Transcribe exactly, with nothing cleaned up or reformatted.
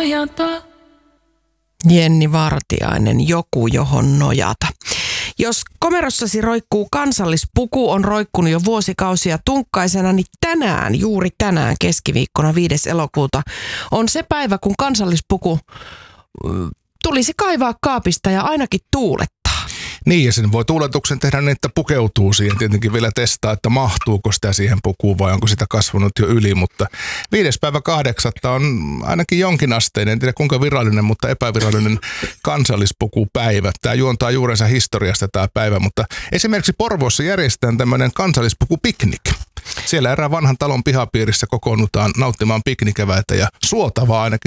nojata. Jenni Vartiainen, joku johon nojata. Jos komerossasi roikkuu kansallispuku, on roikkunut jo vuosikausia tunkkaisena, niin tänään, juuri tänään keskiviikkona viides elokuuta, on se päivä, kun kansallispuku tulisi kaivaa kaapista ja ainakin tuulettaa. Niin, ja sen voi tuuletuksen tehdä niin, että pukeutuu siihen. Tietenkin vielä testaa, että mahtuuko sitä siihen pukuun vai onko sitä kasvanut jo yli. Mutta viides päivä kahdeksatta on ainakin jonkinasteinen, en tiedä kuinka virallinen, mutta epävirallinen kansallispukupäivä. Tämä juontaa juurensa historiasta tämä päivä, mutta esimerkiksi Porvoossa järjestetään tämmöinen kansallispukupiknik. Siellä erään vanhan talon pihapiirissä kokoonnutaan nauttimaan piknikeväitä ja suotavaa ainakin